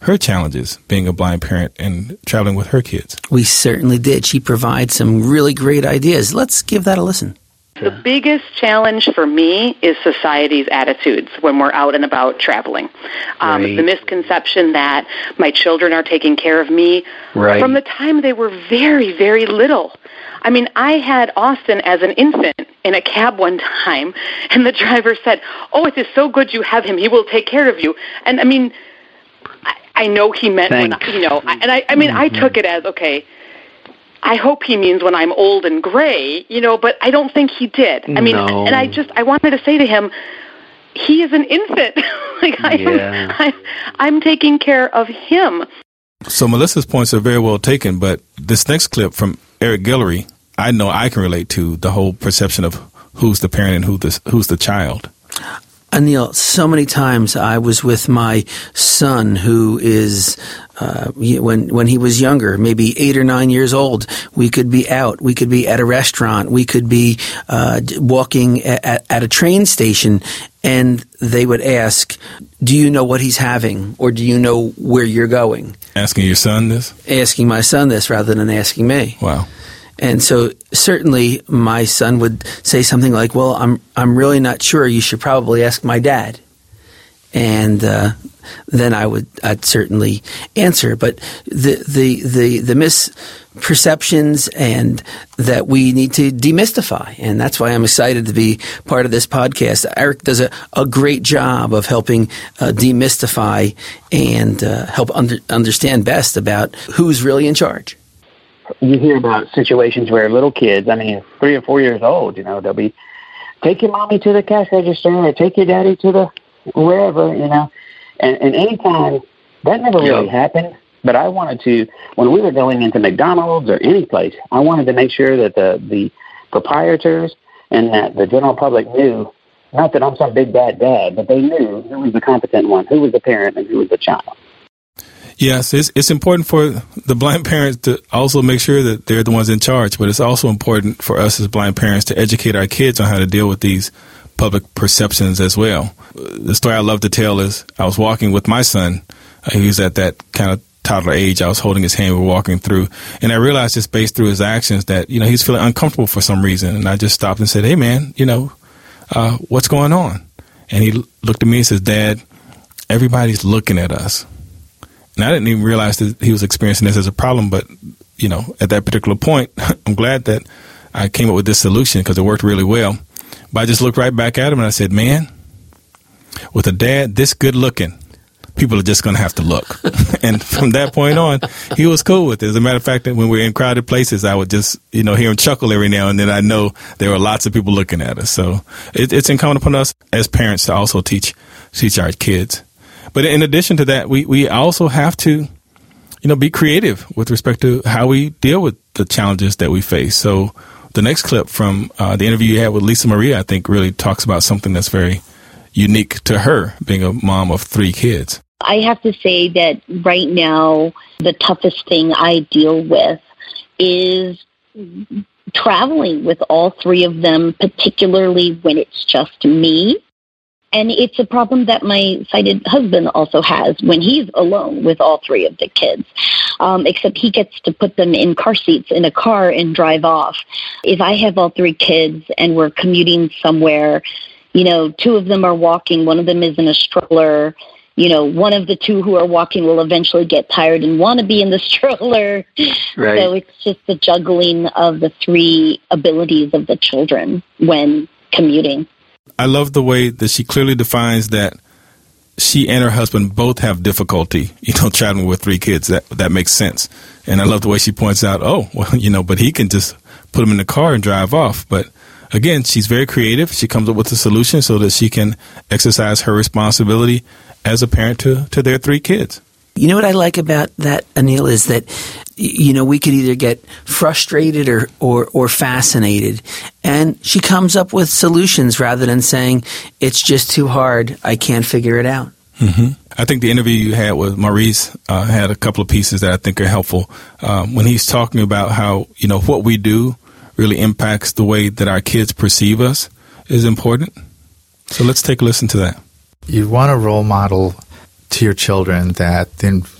her challenges being a blind parent and traveling with her kids. We certainly did. She provides some really great ideas. Let's give that a listen. The biggest challenge for me is society's attitudes when we're out and about traveling. The misconception that my children are taking care of me from the time they were very, very little. I mean, I had Austin as an infant in a cab one time, and the driver said, "Oh, it is so good you have him. He will take care of you." And I mean, I know he meant when, I took it as, okay, I hope he means when I'm old and gray, but I don't think he did. I mean, and I wanted to say to him, he is an infant. I'm taking care of him. So Melissa's points are very well taken, but this next clip from Eric Guillory, I know I can relate to the whole perception of who's the parent and who's the child. Anil, so many times I was with my son who is, when he was younger, maybe 8 or 9 years old, we could be out, we could be at a restaurant, we could be walking at a train station, and they would ask, "Do you know what he's having? Or do you know where you're going?" Asking your son this? Asking my son this rather than asking me. Wow. And so certainly my son would say something like, "Well, I'm really not sure. You should probably ask my dad." And then I'd certainly answer. But the misperceptions and that we need to demystify, and that's why I'm excited to be part of this podcast. Eric does a great job of helping demystify and help understand best about who's really in charge. You hear about situations where little kids, 3 or 4 years old, they'll be, "Take your mommy to the cash register or take your daddy to the wherever," And anytime, that never really happened, but I wanted to, when we were going into McDonald's or any place, I wanted to make sure that the proprietors and that the general public knew, not that I'm some big bad dad, but they knew who was the competent one, who was the parent and who was the child. Yes, it's important for the blind parents to also make sure that they're the ones in charge, but it's also important for us as blind parents to educate our kids on how to deal with these public perceptions as well. The story I love to tell is I was walking with my son. He was at that kind of toddler age. I was holding his hand. We were walking through, and I realized just based through his actions that, he's feeling uncomfortable for some reason. And I just stopped and said, "Hey, man, what's going on?" And he looked at me and says, "Dad, everybody's looking at us." And I didn't even realize that he was experiencing this as a problem. But, at that particular point, I'm glad that I came up with this solution because it worked really well. But I just looked right back at him and I said, "Man, with a dad this good looking, people are just going to have to look." And from that point on, he was cool with it. As a matter of fact, when we're in crowded places, I would just, hear him chuckle every now and then. I know there were lots of people looking at us. So it's incumbent upon us as parents to also teach our kids. But in addition to that, we also have to, be creative with respect to how we deal with the challenges that we face. So the next clip from the interview you had with Lisa Maria, I think, really talks about something that's very unique to her, being a mom of 3 kids. I have to say that right now, the toughest thing I deal with is traveling with all 3 of them, particularly when it's just me. And it's a problem that my sighted husband also has when he's alone with all 3 of the kids, except he gets to put them in car seats in a car and drive off. If I have all 3 kids and we're commuting somewhere, 2 of them are walking, one of them is in a stroller, one of the 2 who are walking will eventually get tired and want to be in the stroller. Right. So it's just the juggling of the 3 abilities of the children when commuting. I love the way that she clearly defines that she and her husband both have difficulty, traveling with 3 kids. That makes sense. And I love the way she points out, but he can just put them in the car and drive off. But again, she's very creative. She comes up with a solution so that she can exercise her responsibility as a parent to their 3 kids. You know what I like about that, Anil, is that, we could either get frustrated or fascinated. And she comes up with solutions rather than saying, it's just too hard, I can't figure it out. Mm-hmm. I think the interview you had with Maurice had a couple of pieces that I think are helpful. When he's talking about how, what we do really impacts the way that our kids perceive us is important. So let's take a listen to that. You want to role model to your children that